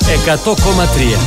100,3.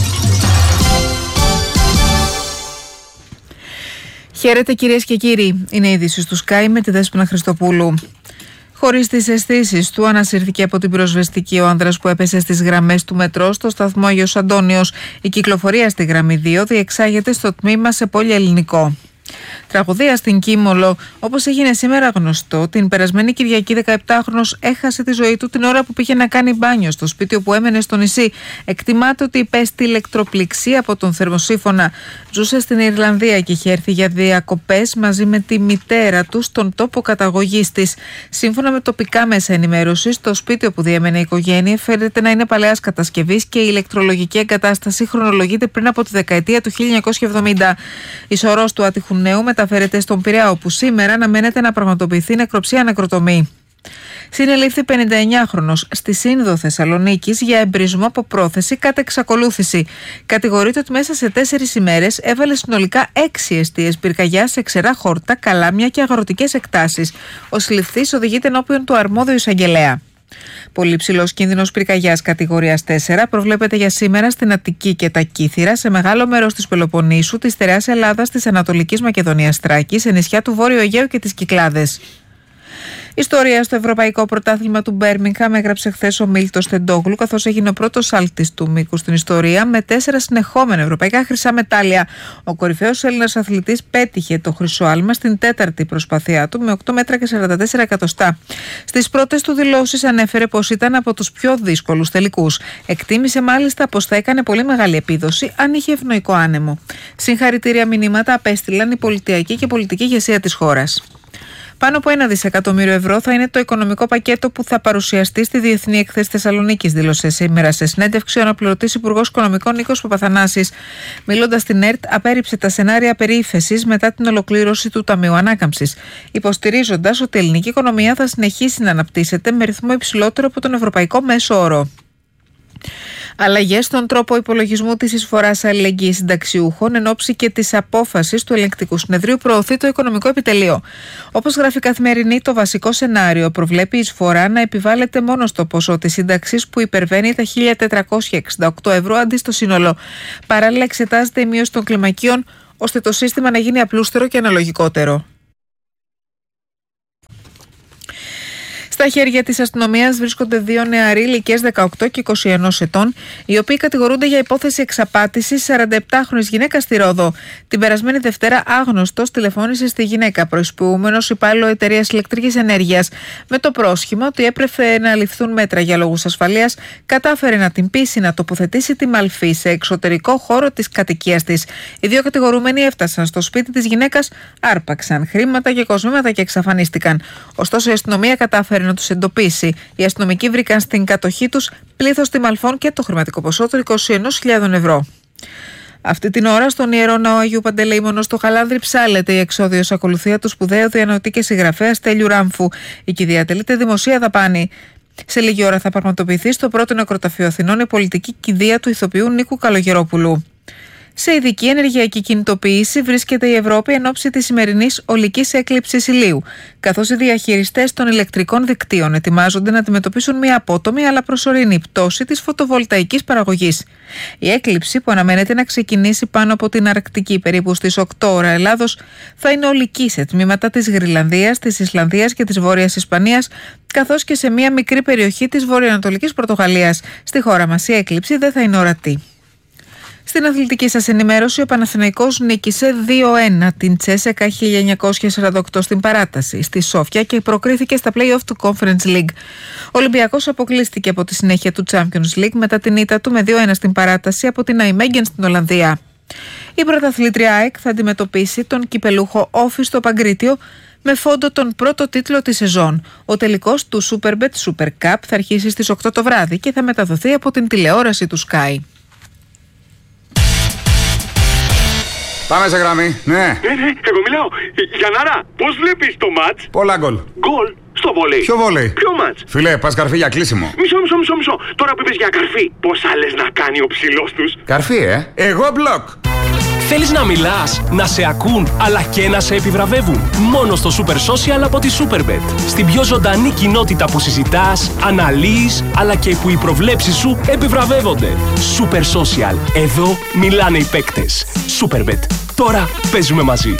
Χαίρετε κυρίες και κύριοι, είναι η είδηση του Sky με τη Δέσποινα Χριστοπούλου. Χωρίς τις αισθήσεις του, ανασύρθηκε από την πυροσβεστική ο άνδρας που έπεσε στις γραμμές του μετρό στο σταθμό Άγιος Αντώνιος. Η κυκλοφορία στη γραμμή 2 διεξάγεται στο τμήμα σε πολυελληνικό. Τραγωδία στην Κίμολο. Όπως έγινε σήμερα γνωστό, την περασμένη Κυριακή 17χρονος έχασε τη ζωή του την ώρα που πήγε να κάνει μπάνιο στο σπίτι όπου έμενε στο νησί. Εκτιμάται ότι υπέστη ηλεκτροπληξία από τον θερμοσύφωνα. Ζούσε στην Ιρλανδία και είχε έρθει για διακοπές μαζί με τη μητέρα του στον τόπο καταγωγής της. Σύμφωνα με τοπικά μέσα ενημέρωσης, το σπίτι όπου διέμενε η οικογένεια φαίνεται να είναι παλαιάς κατασκευής και η ηλεκτρολογική εγκατάσταση χρονολογείται πριν από τη δεκαετία του 1970. Η σωρός του άτυχου νέου μεταφέρεται στον Πειραιά, όπου σήμερα αναμένεται να πραγματοποιηθεί νεκροψία νεκροτομή. Συνελήφθη 59χρονος στη Σύνδο Θεσσαλονίκης για εμπρισμό από πρόθεση κατά εξακολούθηση. Κατηγορείται ότι μέσα σε 4 ημέρες έβαλε συνολικά 6 εστίες πυρκαγιάς σε ξερά χόρτα, καλάμια και αγροτικές εκτάσεις. Ο συλληφθής οδηγείται ενώπιον του αρμόδιου εισαγγελέα. Πολύ ψηλός κίνδυνος πυρκαγιάς κατηγορίας 4 προβλέπεται για σήμερα στην Αττική και τα Κύθυρα, σε μεγάλο μέρος της Πελοποννήσου, της Στερεάς Ελλάδας, της Ανατολικής Μακεδονίας Θράκης, σε νησιά του Βόρειου Αιγαίου και τις Κυκλάδες. Ιστορία στο Ευρωπαϊκό Πρωτάθλημα του Μπέρμιγχαμ έγραψε χθες ο Μίλτος Τεντόγλου, καθώς έγινε ο πρώτος άλτης του μήκου στην ιστορία με 4 συνεχόμενα ευρωπαϊκά χρυσά μετάλλια. Ο κορυφαίος Έλληνας αθλητής πέτυχε το χρυσό άλμα στην 4η προσπάθειά του με 8 μέτρα και 44 εκατοστά. Στις πρώτες του δηλώσεις ανέφερε πως ήταν από τους πιο δύσκολους τελικούς. Εκτίμησε μάλιστα πως θα έκανε πολύ μεγάλη επίδοση αν είχε ευνοϊκό άνεμο. Συγχαρητήρια μηνύματα απέστειλαν η πολιτιακή και πολιτική ηγεσία της χώρας. Πάνω από 1 δισεκατομμύριο ευρώ θα είναι το οικονομικό πακέτο που θα παρουσιαστεί στη Διεθνή Έκθεση Θεσσαλονίκης, δήλωσε σήμερα σε συνέντευξη ο αναπληρωτής Υπουργός Οικονομικών Νίκος Παπαθανάσης. Μιλώντας στην ΕΡΤ, απέρριψε τα σενάρια περί ύφεσης μετά την ολοκλήρωση του Ταμείου Ανάκαμψης, υποστηρίζοντας ότι η ελληνική οικονομία θα συνεχίσει να αναπτύσσεται με ρυθμό υψηλότερο από τον ευρωπαϊκό μέσο όρο. Αλλαγές στον τρόπο υπολογισμού της εισφοράς αλληλεγγύης συνταξιούχων εν ώψη και της απόφασης του Ελεγκτικού Συνεδρίου προωθεί το Οικονομικό Επιτελείο. Όπως γράφει η Καθημερινή, το βασικό σενάριο προβλέπει η εισφορά να επιβάλλεται μόνο στο ποσό της σύνταξης που υπερβαίνει τα 1.468 ευρώ αντί στο σύνολο. Παράλληλα, εξετάζεται η μείωση των κλιμακίων ώστε το σύστημα να γίνει απλούστερο και αναλογικότερο. Στα χέρια της αστυνομίας βρίσκονται 2 νεαροί ηλικίας 18 και 21 ετών, οι οποίοι κατηγορούνται για υπόθεση εξαπάτησης 47χρονης γυναίκας στη Ρόδο. Την περασμένη Δευτέρα, άγνωστος τηλεφώνησε στη γυναίκα, προειδοποιούμενος υπάλληλο εταιρείας ηλεκτρικής ενέργειας, με το πρόσχημα ότι έπρεπε να ληφθούν μέτρα για λόγους ασφαλείας. Κατάφερε να την πείσει να τοποθετήσει τη μαλφή σε εξωτερικό χώρο της κατοικίας της. Οι 2 κατηγορούμενοι έφτασαν στο σπίτι της γυναίκας, άρπαξαν χρήματα και κοσμήματα και εξαφανίστηκαν. Ωστόσο, η αστυνομία κατάφερε να τους εντοπίσει. Οι αστυνομικοί βρήκαν στην κατοχή τους πλήθος τιμαλφών και το χρηματικό ποσό των 21.000 ευρώ. Αυτή την ώρα, στον Ιερό Ναό Αγίου Παντελεήμονος στο Χαλάνδρι, ψάλλεται η εξόδιος ακολουθία του σπουδαίου διανοητή και συγγραφέα Στέλιου Ράμφου. Η κηδεία τελείται δημοσία δαπάνη. Σε λίγη ώρα θα πραγματοποιηθεί στο πρώτο νεκροταφείο Αθηνών η πολιτική κηδεία του ηθοποιού Νίκου Καλογερόπουλου. Σε ειδική ενεργειακή κινητοποίηση βρίσκεται η Ευρώπη εν ώψη της σημερινής ολικής έκλειψης ηλίου, καθώς οι διαχειριστές των ηλεκτρικών δικτύων ετοιμάζονται να αντιμετωπίσουν μια απότομη αλλά προσωρινή πτώση της φωτοβολταϊκής παραγωγής. Η έκλειψη, που αναμένεται να ξεκινήσει πάνω από την Αρκτική περίπου στις 8 ώρα Ελλάδος, θα είναι ολική σε τμήματα της Γρυλανδίας, της Ισλανδίας και της Βόρειας Ισπανίας, καθώς και σε μια μικρή περιοχή της βορειοανατολικής Πορτογαλίας. Στη χώρα μας η έκλειψη δεν θα είναι ορατή. Στην αθλητική σας ενημέρωση, ο Παναθηναϊκός νίκησε 2-1 την Τσέσεκα 1948 στην παράταση στη Σόφια και προκρίθηκε στα play-off του Conference League. Ο Ολυμπιακός αποκλείστηκε από τη συνέχεια του Champions League μετά την ήττα του με 2-1 στην παράταση από την Nijmegen στην Ολλανδία. Η πρωταθλήτρια ΑΕΚ θα αντιμετωπίσει τον κυπελούχο Όφη στο Παγκρίτιο με φόντο τον πρώτο τίτλο της σεζόν. Ο τελικός του Superbet Super Cup θα αρχίσει στις 8 το βράδυ και θα μεταδοθεί από την τηλεόραση του Sky. Πάμε σε γραμμή, ναι. Εγώ μιλάω. Γιαννάρα, πώς βλέπεις το μάτς? Πολλά γκολ. Γκολ στο βόλεϊ. Ποιο βόλεϊ? Ποιο μάτς? Φιλέ, πας καρφί για κλείσιμο. Μισό. Τώρα που είπες για καρφί, πώς άλλες να κάνει ο ψηλός τους? Καρφί, Εγώ μπλοκ. Θέλεις να μιλάς, να σε ακούν, αλλά και να σε επιβραβεύουν? Μόνο στο Super Social από τη Superbet. Στην πιο ζωντανή κοινότητα που συζητάς, αναλύεις, αλλά και που οι προβλέψεις σου επιβραβεύονται. Super Social. Εδώ μιλάνε οι παίκτες. Superbet. Τώρα παίζουμε μαζί.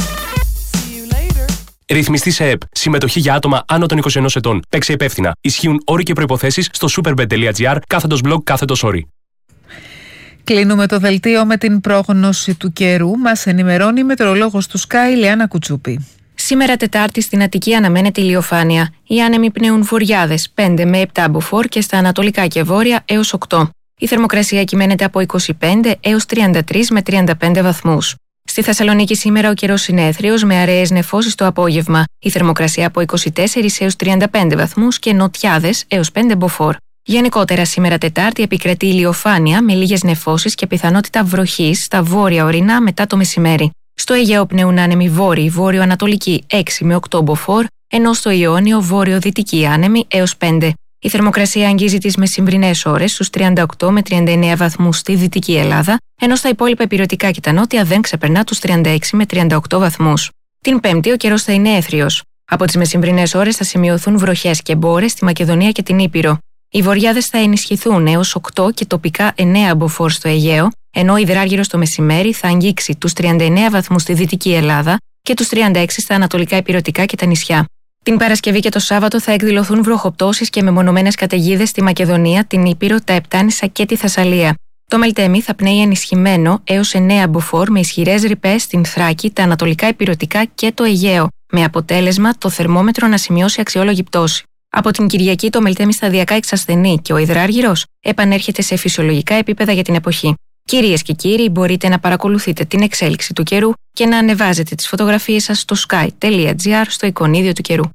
Ρυθμιστή σε ΕΠ. Συμμετοχή για άτομα άνω των 21 ετών. Παίξε υπεύθυνα. Ισχύουν όροι και προϋποθέσεις στο superbet.gr/blog/όροι. Κλείνουμε το δελτίο με την πρόγνωση του καιρού. Μας ενημερώνει η μετεωρολόγος του Sky, Λιάννα Κουτσούπη. Σήμερα Τετάρτη στην Αττική αναμένεται ηλιοφάνεια. Οι άνεμοι πνέουν βορειάδες 5 με 7 μποφόρ και στα ανατολικά και βόρεια έως 8. Η θερμοκρασία κυμαίνεται από 25 έως 33 με 35 βαθμούς. Στη Θεσσαλονίκη σήμερα ο καιρός είναι έθριος με αραιές νεφώσεις το απόγευμα. Η θερμοκρασία από 24 έως 35 βαθμούς και νοτιάδες έως 5 μποφόρ. Γενικότερα σήμερα Τετάρτη επικρατεί ηλιοφάνεια με λίγες νεφώσεις και πιθανότητα βροχής στα βόρεια ορεινά μετά το μεσημέρι. Στο Αιγαίο πνέουν άνεμοι βόρειοι, βόρειο-ανατολικοί 6 με 8 μποφόρ, ενώ στο Ιόνιο βόρειο-δυτικοί άνεμοι έως 5. Η θερμοκρασία αγγίζει τις μεσημβρινές ώρες στους 38 με 39 βαθμούς στη Δυτική Ελλάδα, ενώ στα υπόλοιπα ηπειρωτικά και τα νότια δεν ξεπερνά τους 36 με 38 βαθμούς. Την Πέμπτη ο καιρός θα είναι έθριος. Από τις μεσημβρινές ώρες θα σημειωθούν βροχές και μπόρες στη Μακεδονία και την Ήπειρο. Οι βορειάδες θα ενισχυθούν έως 8 και τοπικά 9 μποφόρ στο Αιγαίο, ενώ ο υδράργυρος το μεσημέρι θα αγγίξει τους 39 βαθμούς στη Δυτική Ελλάδα και τους 36 στα ανατολικά ηπειρωτικά και τα νησιά. Την Παρασκευή και το Σάββατο θα εκδηλωθούν βροχοπτώσεις και μεμονωμένες καταιγίδες στη Μακεδονία, την Ήπειρο, τα Επτάνησα και τη Θεσσαλία. Το Μελτέμι θα πνέει ενισχυμένο έως 9 μποφόρ με ισχυρές ρηπές στην Θράκη, τα ανατολικά ηπειρωτικά και το Αιγαίο, με αποτέλεσμα το θερμόμετρο να σημειώσει αξιόλογη πτώση. Από την Κυριακή το Μελτέμι σταδιακά εξασθενεί και ο υδράργυρος επανέρχεται σε φυσιολογικά επίπεδα για την εποχή. Κυρίες και κύριοι, μπορείτε να παρακολουθείτε την εξέλιξη του καιρού και να ανεβάζετε τις φωτογραφίες σας στο sky.gr στο εικονίδιο του καιρού.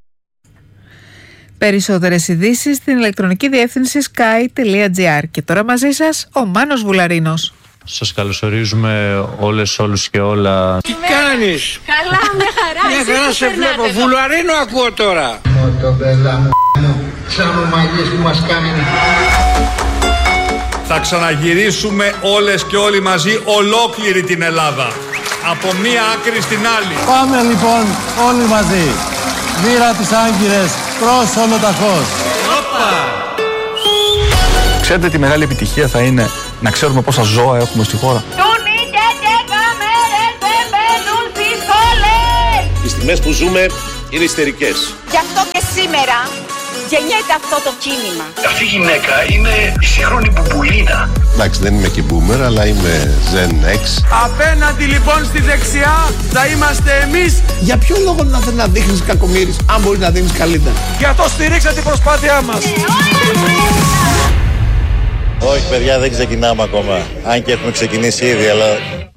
Περισσότερες ειδήσεις στην ηλεκτρονική διεύθυνση sky.gr. Και τώρα μαζί σας ο Μάνος Βουλαρίνος. Σας καλωσορίζουμε όλους και όλα. Τι κάνεις? Καλά, με χαρά. Μια χαρά σε βλέπω. Βουλαρίνο ακούω τώρα. Μοτομπέλα μου, σαν μαλλιές που μας κάνουν. Θα ξαναγυρίσουμε όλες και όλοι μαζί ολόκληρη την Ελλάδα. Από μία άκρη στην άλλη. Πάμε λοιπόν όλοι μαζί. Μοίρα τις Άγκυρες προς Ολοταχώς. Ξέρετε τι μεγάλη επιτυχία θα είναι να ξέρουμε πόσα ζώα έχουμε στη χώρα? Οι στιγμές που ζούμε είναι ιστερικές. Γι' αυτό και σήμερα γεννιέται αυτό το κίνημα. Αυτή η γυναίκα είναι η σύγχρονη Μπουμπουλίνα. Εντάξει, δεν είμαι και boomer, αλλά είμαι Gen X. Απέναντι λοιπόν στη δεξιά θα είμαστε εμείς. Για ποιο λόγο να θέλει να δείχνεις κακομοίρης, αν μπορεί να δείχνεις καλύτερα? Για το στηρίξα την προσπάθειά μας. Όχι παιδιά, δεν ξεκινάμε ακόμα. Αν και έχουμε ξεκινήσει ήδη, αλλά